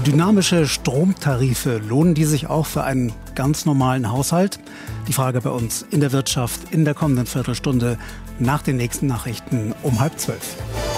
Dynamische Stromtarife, lohnen die sich auch für einen ganz normalen Haushalt? Die Frage bei uns in der Wirtschaft in der kommenden Viertelstunde nach den nächsten Nachrichten um 11:30.